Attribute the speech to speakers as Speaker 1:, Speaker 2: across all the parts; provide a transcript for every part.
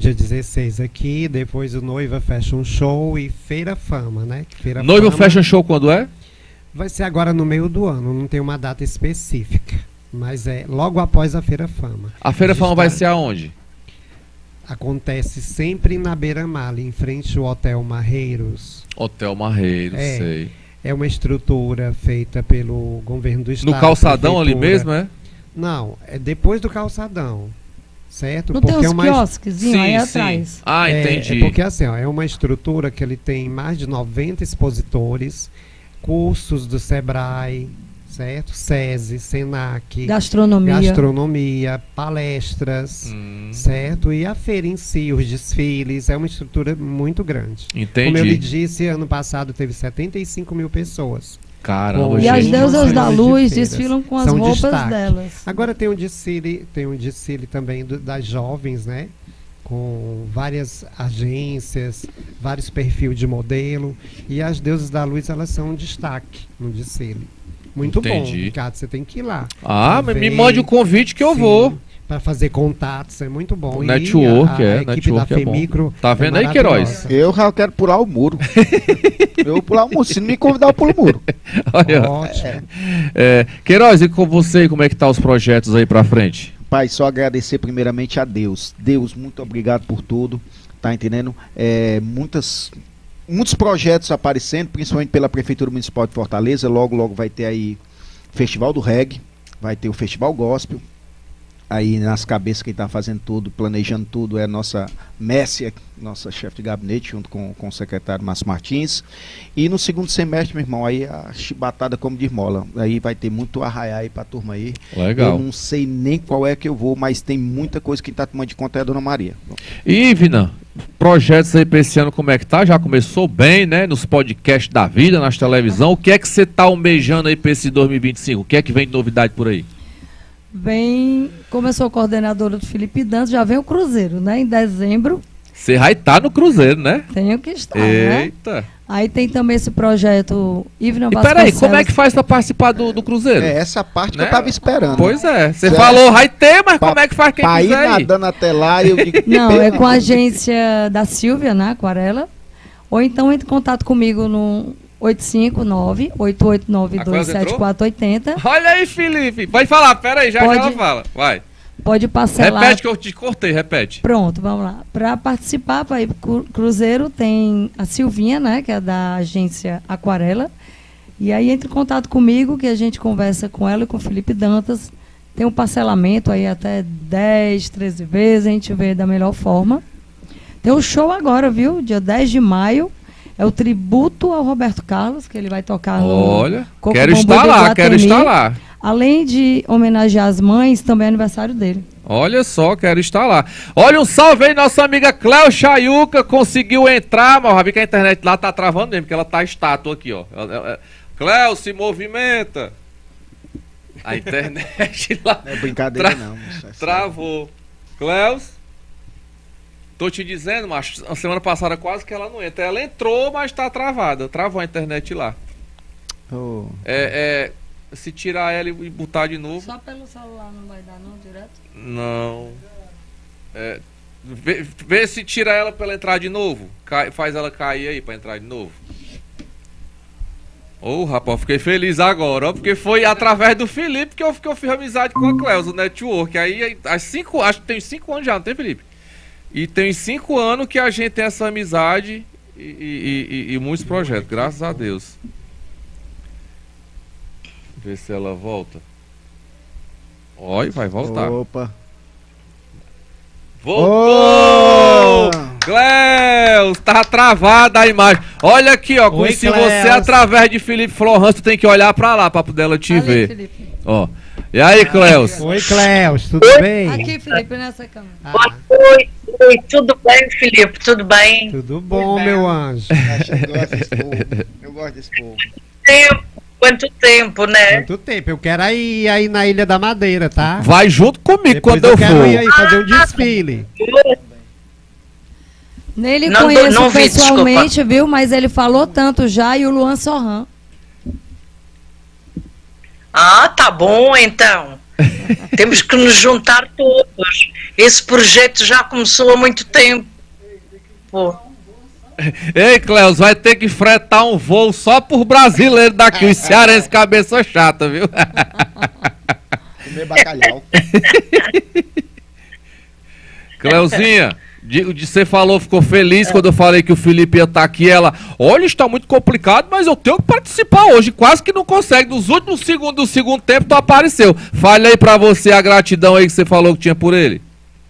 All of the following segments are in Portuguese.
Speaker 1: dia 16 aqui, depois o Noiva Fashion Show e Feira Fama, né? Feira
Speaker 2: Noiva
Speaker 1: Fama
Speaker 2: Fashion Show quando é?
Speaker 1: vai ser agora no meio do ano, não tem uma data específica, mas é logo após a Feira Fama.
Speaker 2: A Feira Fama vai
Speaker 1: está-
Speaker 2: ser aonde?
Speaker 1: Acontece sempre na Beira-Mar, ali em frente ao Hotel Marreiros.
Speaker 2: Hotel Marreiros,
Speaker 1: É.
Speaker 2: sei.
Speaker 1: É uma estrutura feita pelo governo do estado.
Speaker 2: No calçadão ali
Speaker 1: prefeitura.
Speaker 2: mesmo, é?
Speaker 1: Não, é depois do calçadão, certo?
Speaker 3: Não tem uns
Speaker 1: é uma
Speaker 3: quiosquezinhos aí atrás?
Speaker 2: Ah,
Speaker 1: é,
Speaker 2: entendi.
Speaker 1: é porque assim, ó, é uma estrutura que ele tem mais de 90 expositores, cursos do Sebrae, certo? SESI, SENAC, gastronomia, palestras, certo? E a feira em si, os desfiles, é uma estrutura muito grande.
Speaker 2: Entendi.
Speaker 1: Como eu lhe disse, ano passado teve 75 mil pessoas.
Speaker 2: Caramba,
Speaker 1: Com-
Speaker 3: E as
Speaker 2: gente.
Speaker 3: deusas da
Speaker 1: de
Speaker 3: luz
Speaker 1: feiras.
Speaker 3: desfilam com as
Speaker 1: São
Speaker 3: roupas
Speaker 1: destaque.
Speaker 3: delas.
Speaker 1: Agora tem um desfile também das jovens, né? Com várias agências, vários perfis de modelo. E as deusas da luz, elas são um destaque no desfile. Muito bom,
Speaker 2: Entendi.
Speaker 1: Ricardo, você tem que ir lá.
Speaker 2: Ah, mas me
Speaker 1: Vem,
Speaker 2: mande o convite que eu
Speaker 1: sim,
Speaker 2: vou.
Speaker 1: Para fazer contatos, é muito bom.
Speaker 2: O
Speaker 1: E
Speaker 2: network,
Speaker 1: a equipe da
Speaker 2: network é bom.
Speaker 1: Femicro
Speaker 2: Tá vendo
Speaker 1: é
Speaker 2: aí, Queiroz?
Speaker 1: maravilhosa.
Speaker 4: Eu já quero pular o muro. Eu vou pular o muro. Se não me convidar, eu pulo o muro.
Speaker 2: Olha,
Speaker 1: Ótimo.
Speaker 2: Queiroz, e com você, como é que tá os projetos aí pra frente?
Speaker 4: Pai, só agradecer primeiramente a Deus. Deus, muito obrigado por tudo. Tá entendendo? Muitos projetos aparecendo, principalmente pela Prefeitura Municipal de Fortaleza. Logo, logo vai ter aí Festival do Reggae, vai ter o Festival Gospel. Aí nas cabeças quem está fazendo tudo, planejando tudo é a nossa Messia, nossa chefe de gabinete, junto com o secretário Márcio Martins. E no segundo semestre, meu irmão, aí a chibatada como de esmola. Aí vai ter muito arraiar aí pra turma aí.
Speaker 2: Legal.
Speaker 4: Eu não sei nem qual é que eu vou, mas tem muita coisa que tá tomando de conta é a Dona Maria.
Speaker 2: E, Vina, projetos aí pra esse ano, como é que tá? Já começou bem, né? Nos podcasts da vida, nas televisão. O que é que você tá almejando aí pra esse 2025? O que é que vem de novidade por aí?
Speaker 3: Como eu sou coordenadora do Felipe Dantas, já vem o Cruzeiro, né? Em dezembro,
Speaker 2: Você vai estar no Cruzeiro, né?
Speaker 3: tenho que estar, né?
Speaker 2: Eita.
Speaker 3: Aí tem também esse projeto Ivna
Speaker 2: E peraí,
Speaker 3: Vasconcelos.
Speaker 2: como é que faz pra participar do Cruzeiro?
Speaker 4: É essa parte que
Speaker 2: Né?
Speaker 4: eu tava esperando.
Speaker 2: Pois é, você
Speaker 4: Certo.
Speaker 2: falou vai ter, mas
Speaker 4: Pa-
Speaker 2: como é que faz quem
Speaker 4: Pra ir
Speaker 2: quiser ir?
Speaker 4: nadando até lá, eu digo...
Speaker 3: Não, é com a agência da Silvia, né? Aquarela. Ou então entre em contato comigo no 859-8892-7480.
Speaker 2: Olha aí, Felipe. Pode falar, peraí, já
Speaker 3: Pode.
Speaker 2: ela fala. Vai.
Speaker 3: Pode parcelar.
Speaker 2: Repete que eu te cortei, repete.
Speaker 3: Pronto, vamos lá. Para participar, para ir pro Cruzeiro, tem a Silvinha, né? Que é da agência Aquarela. E aí entre em contato comigo, que a gente conversa com ela e com o Felipe Dantas. Tem um parcelamento aí até 10, 13 vezes, a gente vê da melhor forma. Tem um show agora, viu? Dia 10 de maio. É o tributo ao Roberto Carlos, que ele vai tocar no
Speaker 2: Olha,
Speaker 3: Coco
Speaker 2: quero
Speaker 3: Bambu
Speaker 2: estar
Speaker 3: de
Speaker 2: lá, quero
Speaker 3: Iguatemi.
Speaker 2: estar lá.
Speaker 3: Além de homenagear as mães, também é aniversário dele.
Speaker 2: Olha só, quero estar lá. Olha, um salve aí, nossa amiga Cléo Chayuca, conseguiu entrar, mas eu vi que a internet lá tá travando mesmo, porque ela tá estátua aqui, ó. Cléo, se movimenta. A internet lá
Speaker 4: Não é brincadeira não. moço, é sério.
Speaker 2: travou. Cléus, tô te dizendo, macho, a semana passada quase que ela não entra. Ela entrou, mas tá travada. Travou a internet lá.
Speaker 4: Oh.
Speaker 2: Se tirar ela e botar de novo.
Speaker 3: Só pelo celular não vai dar, não, direto?
Speaker 2: Não. Vê se tira ela pra ela entrar de novo. Faz ela cair aí pra entrar de novo. Ô, rapaz, fiquei feliz agora, ó, porque foi através do Felipe que eu fiz amizade com a Cleusa, o network. Aí, acho que tem 5 anos já, não tem, Felipe? E tem 5 anos que a gente tem essa amizade e muitos projetos, graças a Deus. Ver se ela volta. Olha, vai voltar.
Speaker 4: Opa.
Speaker 2: Voltou!
Speaker 4: Oh!
Speaker 2: Cléus, tá travada a imagem. Olha aqui, ó.
Speaker 1: Oi,
Speaker 2: Se
Speaker 1: Cléus.
Speaker 2: você através de Felipe Florence, tu tem que olhar pra lá pra poder ela te
Speaker 3: Ali,
Speaker 2: ver.
Speaker 3: Felipe.
Speaker 2: Ó. E aí, Cléus?
Speaker 1: Oi, Cléus, tudo bem?
Speaker 3: Aqui, Felipe, nessa câmera.
Speaker 1: Ah,
Speaker 5: Oi, tudo bem, Felipe? Tudo bem?
Speaker 1: tudo bom, meu anjo?
Speaker 4: Eu gosto desse povo. Eu gosto desse povo.
Speaker 5: Quanto tempo, né?
Speaker 1: Quanto tempo? Eu quero ir aí na Ilha da Madeira, tá?
Speaker 2: Vai junto comigo
Speaker 1: Depois
Speaker 2: quando eu
Speaker 1: quero
Speaker 2: for.
Speaker 1: ir aí fazer um desfile.
Speaker 3: Nele
Speaker 5: Não,
Speaker 3: conheço
Speaker 5: não vi,
Speaker 3: pessoalmente, viu? Mas ele falou tanto já, e o Luan Sorran.
Speaker 5: Ah, tá bom, então. Temos que nos juntar todos. Esse projeto já começou há muito tempo.
Speaker 2: Ei, Cleus, vai ter que fretar um voo só por brasileiro daqui, os cearenses cabeça chata, viu?
Speaker 4: Comer bacalhau.
Speaker 2: Cleuzinha, você falou, ficou feliz quando eu falei que o Felipe ia estar aqui. Ela, olha, está muito complicado, mas eu tenho que participar hoje. Quase que não consegue. Nos últimos segundos do segundo tempo, tu apareceu. Fale aí pra você a gratidão aí que você falou que tinha por ele.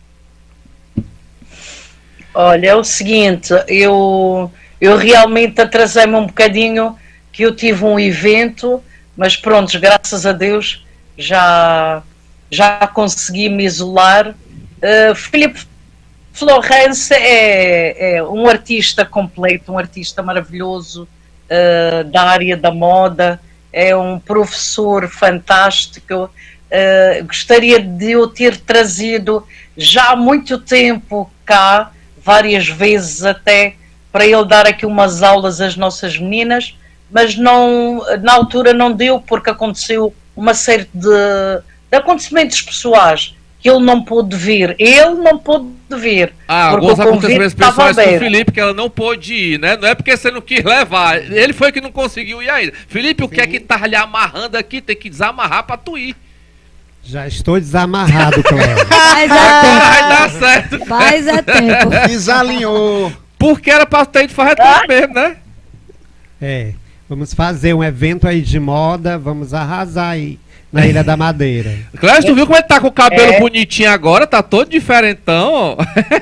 Speaker 5: Olha, é o seguinte, eu realmente atrasei-me um bocadinho, que eu tive um evento, mas pronto, graças a Deus já consegui me isolar. Filipe Florence é um artista completo, um artista maravilhoso da área da moda, é um professor fantástico. Gostaria de o ter trazido já há muito tempo cá, várias vezes até, para ele dar aqui umas aulas às nossas meninas, mas não, na altura não deu, porque aconteceu uma série de acontecimentos pessoais que ele não pôde vir. Ele não pôde vir.
Speaker 2: Alguns acontecimentos pessoais com o Felipe, que ela não pôde ir, né? Não é porque você não quis levar. Ele foi que não conseguiu ir ainda. Felipe, o que é que tá lhe amarrando aqui? Tem que desamarrar pra tu ir.
Speaker 1: Já estou desamarrado, Cléo.
Speaker 3: Faz
Speaker 2: Vai dar certo.
Speaker 3: Faz tempo.
Speaker 4: Desalinhou.
Speaker 2: Porque era pra ter ido fazer tempo mesmo, né?
Speaker 1: Vamos fazer um evento aí de moda, vamos arrasar aí na Ilha da Madeira.
Speaker 2: Cléo, tu viu como ele tá com o cabelo bonitinho agora? Tá todo diferentão, ó.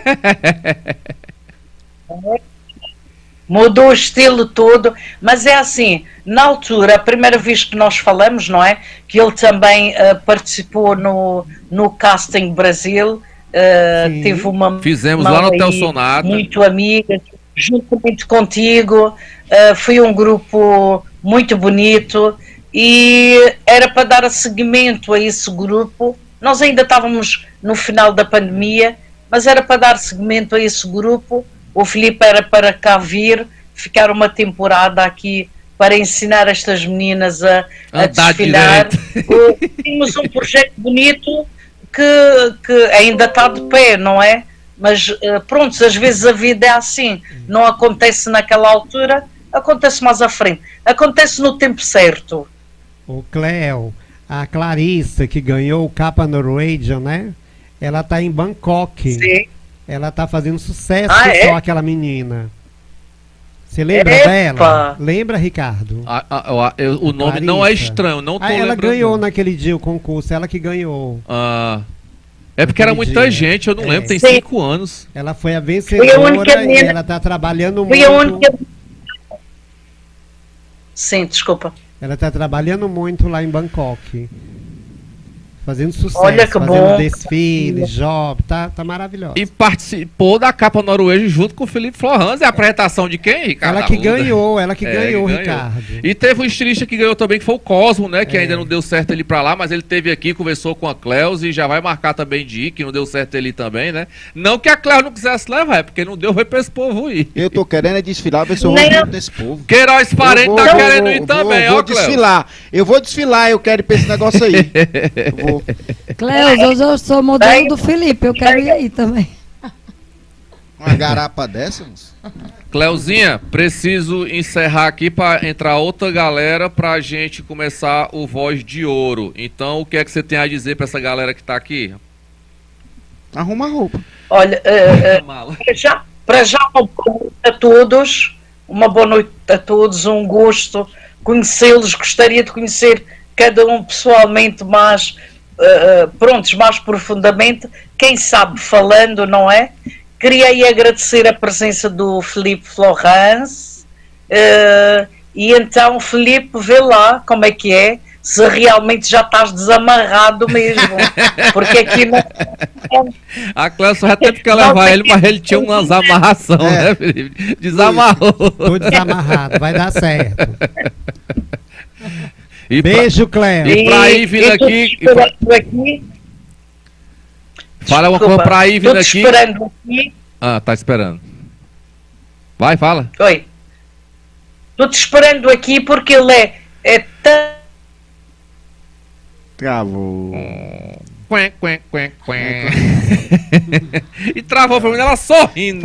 Speaker 5: Mudou o estilo todo, mas é assim, na altura, a primeira vez que nós falamos, não é? Que ele também participou no Casting Brasil, teve uma...
Speaker 2: Fizemos lá no Hotel Sonata.
Speaker 5: Muito amiga, juntamente contigo, foi um grupo muito bonito e era para dar seguimento a esse grupo. Nós ainda estávamos no final da pandemia, mas era para dar seguimento a esse grupo. O Filipe era para cá vir, ficar uma temporada aqui para ensinar estas meninas a desfilar. Tínhamos um projeto bonito que ainda está de pé, não é? Mas pronto, às vezes a vida é assim. Não acontece naquela altura, acontece mais à frente. Acontece no tempo certo.
Speaker 1: O Cléo, a Clarissa, que ganhou o Capa Norwegian, né? Ela está em Bangkok.
Speaker 5: Sim.
Speaker 1: Ela tá fazendo sucesso
Speaker 5: é?
Speaker 1: só aquela menina. Você lembra dela? Lembra, Ricardo?
Speaker 2: O nome
Speaker 1: Clarissa.
Speaker 2: Não é estranho, não tô
Speaker 1: ela
Speaker 2: lembrando.
Speaker 1: Ganhou naquele dia o concurso, ela que ganhou.
Speaker 2: É porque era muita gente, eu não lembro, tem 5 anos.
Speaker 1: Ela foi a vencedora e ela tá trabalhando muito.
Speaker 5: Sim, desculpa.
Speaker 1: Ela tá trabalhando muito lá em Bangkok. Fazendo sucesso,
Speaker 5: olha que
Speaker 1: fazendo
Speaker 5: bom.
Speaker 1: Desfiles, job, tá maravilhosa.
Speaker 2: E participou da Capa Noruega junto com o Felipe Florence. É a apresentação de quem, Ricardo?
Speaker 1: Ela que ganhou, Ricardo.
Speaker 2: E teve um estilista que ganhou também, que foi o Cosmo, né? Que ainda não deu certo ele ir pra lá, mas ele teve aqui, conversou com a Cleus e já vai marcar também de ir, que não deu certo ele também, né? Não que a Cleus não quisesse levar, é porque não deu, foi pra esse povo ir.
Speaker 4: Eu tô querendo desfilar, ver se eu vou junto desse povo.
Speaker 2: Queiroz Parente tá querendo ir também, ó, Cleus.
Speaker 4: Eu vou desfilar, eu quero ir pra esse negócio aí.
Speaker 3: Cleus, hoje eu sou modelo do Felipe, eu quero ir aí também.
Speaker 4: Uma garapa dessa, moço?
Speaker 2: Cleuzinha, preciso encerrar aqui para entrar outra galera pra gente começar o Voz de Ouro. Então, o que é que você tem a dizer pra essa galera que tá aqui?
Speaker 4: Arruma a roupa.
Speaker 5: Olha, para já uma boa noite a todos, um gosto conhecê-los, gostaria de conhecer cada um pessoalmente mais, mais profundamente, quem sabe falando, não é? Queria aí agradecer a presença do Filipe Florence, e então, Filipe, vê lá como é que é, se realmente já estás desamarrado mesmo, porque aqui não...
Speaker 2: A Cléo só já teve que levar ele, mas ele tinha umas amarrações, né, Felipe? Desamarrou.
Speaker 1: Tô desamarrado, vai dar certo.
Speaker 2: E
Speaker 1: beijo, Cléo.
Speaker 2: E pra ir vindo aqui... Fala uma coisa pra ir vindo aqui.
Speaker 5: Esperando aqui.
Speaker 2: Tá esperando. Vai, fala.
Speaker 5: Oi. Estou-te esperando aqui porque ele é tão
Speaker 4: Travou.
Speaker 2: E travou pra mim, ela sorrindo.